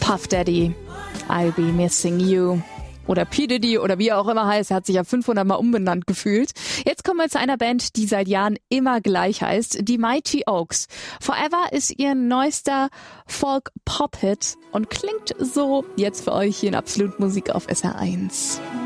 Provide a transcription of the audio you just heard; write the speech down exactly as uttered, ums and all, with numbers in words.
Puff Daddy, I'll Be Missing You. Oder P. Diddy oder wie er auch immer heißt, er hat sich ja fünfhundert Mal umbenannt gefühlt. Jetzt kommen wir zu einer Band, die seit Jahren immer gleich heißt, die Mighty Oaks. Forever ist ihr neuester Folk-Pop-Hit und klingt so. Jetzt für euch hier in Absolut Musik auf S R eins.